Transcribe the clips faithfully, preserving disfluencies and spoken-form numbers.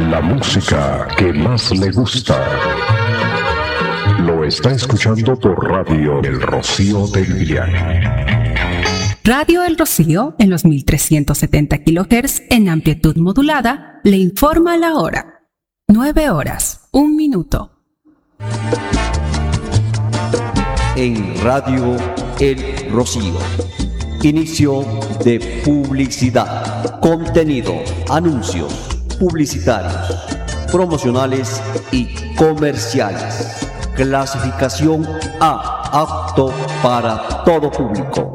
La música que más le gusta lo está escuchando por Radio El Rocío de Liliana. Radio El Rocío, en los mil trescientos setenta kilohertz en amplitud modulada, le informa la hora. nueve horas, un minuto. En Radio El Rocío. Inicio de publicidad. Contenido, anuncios publicitarios, promocionales y comerciales. Clasificación A, apto para todo público.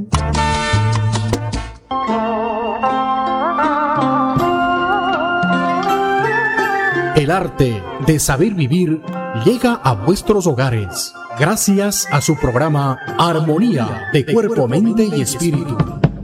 El arte de saber vivir llega a vuestros hogares gracias a su programa Armonía de Cuerpo, Mente y Espíritu.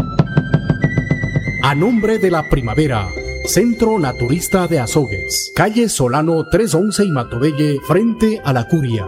A nombre de la Primavera, Centro Naturista de Azogues, calle Solano trescientos once y Matobelle, frente a la Curia.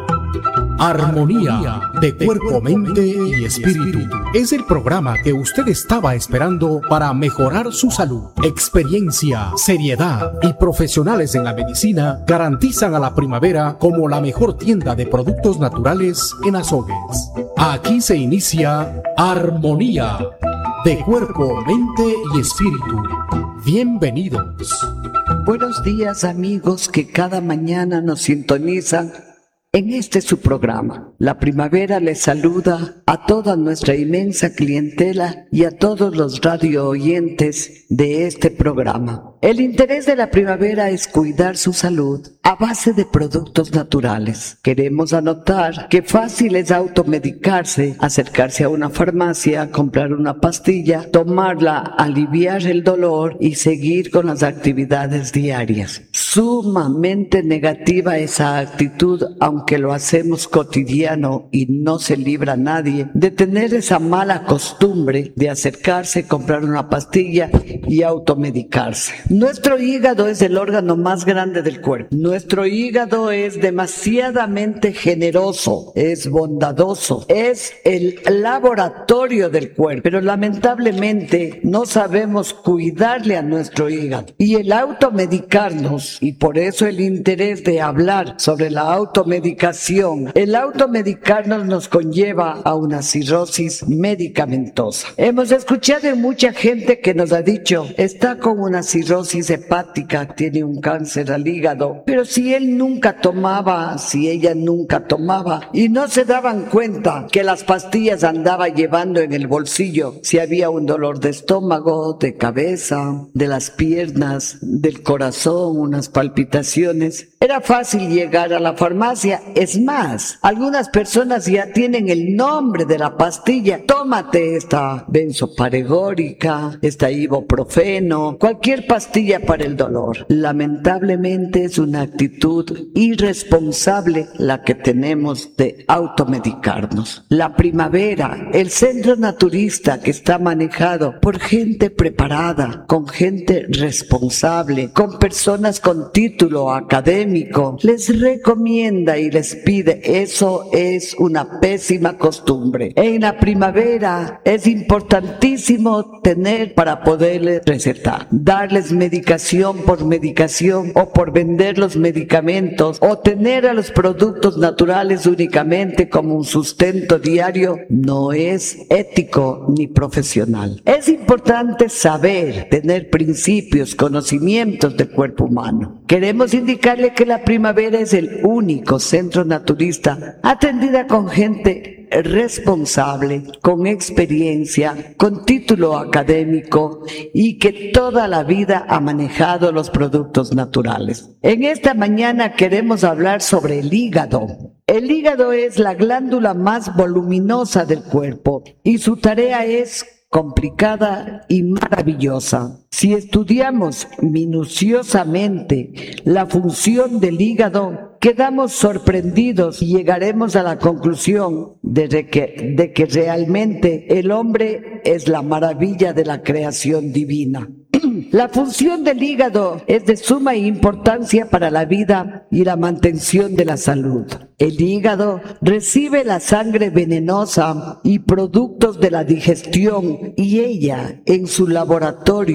Armonía de Cuerpo, Mente y Espíritu es el programa que usted estaba esperando para mejorar su salud. Experiencia, seriedad y profesionales en la medicina garantizan a la Primavera como la mejor tienda de productos naturales en Azogues. Aquí se inicia Armonía de Cuerpo, Mente y Espíritu. Bienvenidos. Buenos días, amigos que cada mañana nos sintonizan en este su programa. La Primavera les saluda a toda nuestra inmensa clientela y a todos los radio oyentes de este programa. El interés de la Primavera es cuidar su salud a base de productos naturales. Queremos anotar que fácil es automedicarse, acercarse a una farmacia, comprar una pastilla, tomarla, aliviar el dolor y seguir con las actividades diarias. Sumamente negativa esa actitud, aunque lo hacemos cotidiano y no se libra a nadie de tener esa mala costumbre de acercarse, comprar una pastilla y automedicarse. Nuestro hígado es el órgano más grande del cuerpo. Nuestro hígado es demasiadamente generoso, es bondadoso, es el laboratorio del cuerpo, pero lamentablemente no sabemos cuidarle a nuestro hígado. Y el automedicarnos, y por eso el interés de hablar sobre la automedicación, el automedicarnos nos conlleva a una cirrosis medicamentosa. Hemos escuchado de mucha gente que nos ha dicho, está con una cirrosis hepática, tiene un cáncer al hígado, pero si él nunca tomaba, si ella nunca tomaba, y no se daban cuenta que las pastillas andaba llevando en el bolsillo, si había un dolor de estómago, de cabeza, de las piernas, del corazón, unas palpitaciones, era fácil llegar a la farmacia. Es más, algunas personas ya tienen el nombre de la pastilla, tómate esta benzoparegórica, esta ibuprofeno, cualquier pastilla para el dolor. Lamentablemente es una actitud irresponsable la que tenemos de automedicarnos. La Primavera, el centro naturista que está manejado por gente preparada, con gente responsable, con personas con título académico, les recomienda y les pide, eso es una pésima costumbre. En la Primavera es importantísimo tener para poderles recetar, darles medicación por medicación o por vender los medicamentos o tener a los productos naturales únicamente como un sustento diario no es ético ni profesional. Es importante saber, tener principios, conocimientos del cuerpo humano. Queremos indicarle que la Primavera es el único centro naturista atendida con gente responsable, con experiencia, con título académico y que toda la vida ha manejado los productos naturales. En esta mañana queremos hablar sobre el hígado. El hígado es la glándula más voluminosa del cuerpo y su tarea es complicada y maravillosa. Si estudiamos minuciosamente la función del hígado, quedamos sorprendidos y llegaremos a la conclusión de que, de que realmente el hombre es la maravilla de la creación divina. La función del hígado es de suma importancia para la vida y la mantención de la salud. El hígado recibe la sangre venenosa y productos de la digestión y ella, en su laboratorio,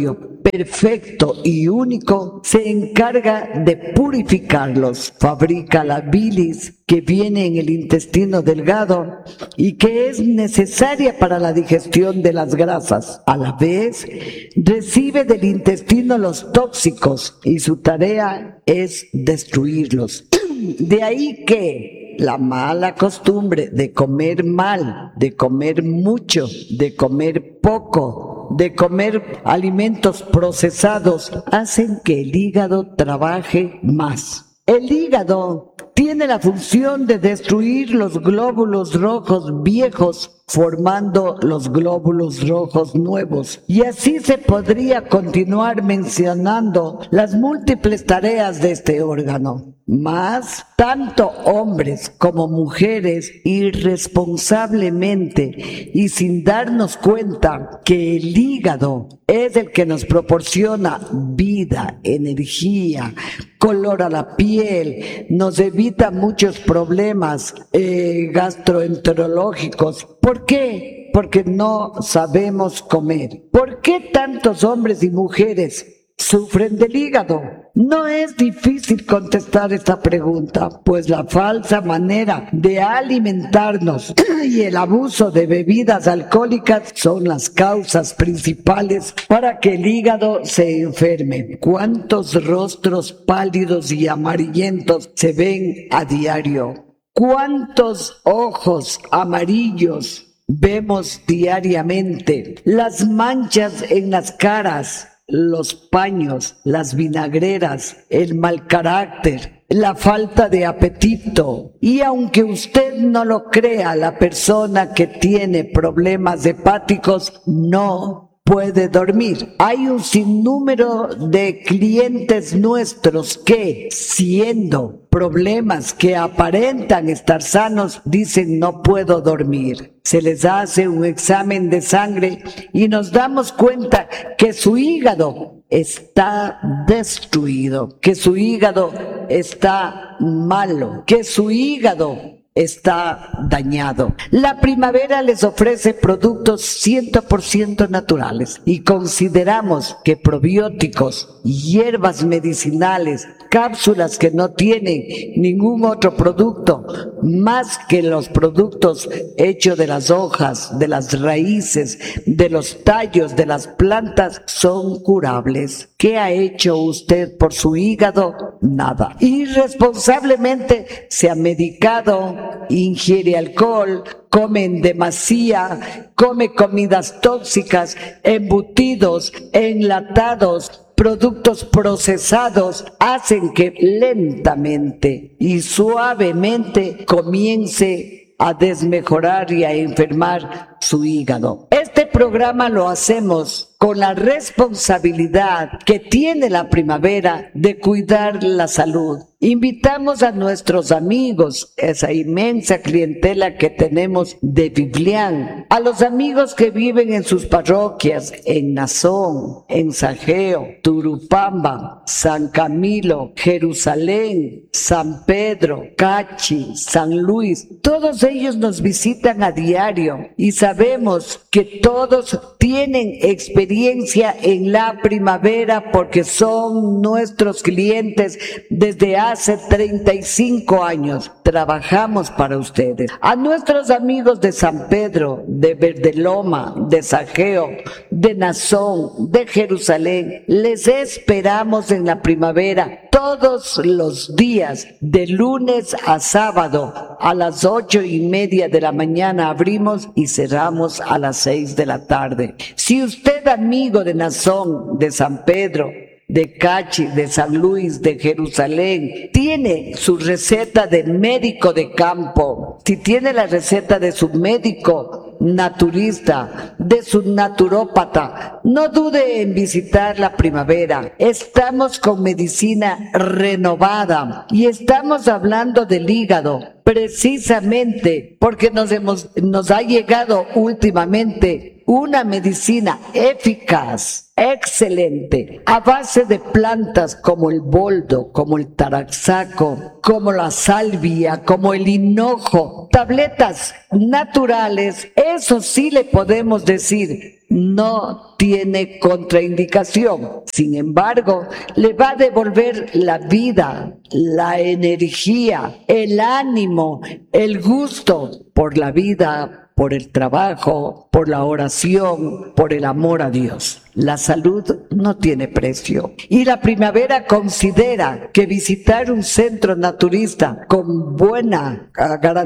perfecto y único, se encarga de purificarlos. Fabrica la bilis que viene en el intestino delgado y que es necesaria para la digestión de las grasas. A la vez, recibe del intestino los tóxicos y su tarea es destruirlos. De ahí que la mala costumbre de comer mal, de comer mucho, de comer poco, de comer alimentos procesados, hacen que el hígado trabaje más. El hígado tiene la función de destruir los glóbulos rojos viejos, formando los glóbulos rojos nuevos. Y así se podría continuar mencionando las múltiples tareas de este órgano. Mas, tanto hombres como mujeres, irresponsablemente y sin darnos cuenta que el hígado es el que nos proporciona vida, energía, color a la piel, nos evita muchos problemas eh, gastroenterológicos. ¿Por qué? Porque no sabemos comer. ¿Por qué tantos hombres y mujeres sufren del hígado? No es difícil contestar esta pregunta, pues la falsa manera de alimentarnos y el abuso de bebidas alcohólicas son las causas principales para que el hígado se enferme. ¿Cuántos rostros pálidos y amarillentos se ven a diario? ¿Cuántos ojos amarillos vemos diariamente? Las manchas en las caras, los paños, las vinagreras, el mal carácter, la falta de apetito. Y aunque usted no lo crea, la persona que tiene problemas hepáticos no puede dormir. Hay un sinnúmero de clientes nuestros que, siendo problemas que aparentan estar sanos, dicen no puedo dormir. Se les hace un examen de sangre y nos damos cuenta que su hígado está destruido, que su hígado está malo, que su hígado está dañado. La primavera les ofrece productos cien por ciento naturales y consideramos que probióticos, hierbas medicinales, cápsulas que no tienen ningún otro producto más que los productos hechos de las hojas, de las raíces, de los tallos de las plantas son curables. ¿Qué ha hecho usted por su hígado? Nada. Irresponsablemente se ha medicado, ingiere alcohol, come en demasía, come comidas tóxicas, embutidos, enlatados, productos procesados, hacen que lentamente y suavemente comience a desmejorar y a enfermar su hígado. Este programa lo hacemos con la responsabilidad que tiene la primavera de cuidar la salud. Invitamos a nuestros amigos, esa inmensa clientela que tenemos de Biblián, a los amigos que viven en sus parroquias, en Nazón, en Sajeo, Turupamba, San Camilo, Jerusalén, San Pedro, Cachi, San Luis. Todos ellos nos visitan a diario y sabemos que todos tienen experiencia en la primavera porque son nuestros clientes desde hace treinta y cinco años. Trabajamos para ustedes. A nuestros amigos de San Pedro, de Verdeloma, de Sajeo, de Nazón, de Jerusalén, les esperamos en la primavera todos los días, de lunes a sábado. A las ocho y media de la mañana abrimos y cerramos a las seis de la tarde. Si usted, amigo de Nazón, de San Pedro, de Cachi, de San Luis, de Jerusalén, tiene su receta de médico de campo, si tiene la receta de su médico naturista, de su naturópata, no dude en visitar la primavera. Estamos con medicina renovada y estamos hablando del hígado, precisamente porque nos hemos, nos ha llegado últimamente una medicina eficaz, excelente, a base de plantas como el boldo, como el taraxaco, como la salvia, como el hinojo, tabletas naturales. Eso sí le podemos decir, no tiene contraindicación. Sin embargo, le va a devolver la vida, la energía, el ánimo, el gusto por la vida, por el trabajo, por la oración, por el amor a Dios. La salud no tiene precio. Y la primavera considera que visitar un centro naturista con buena garantía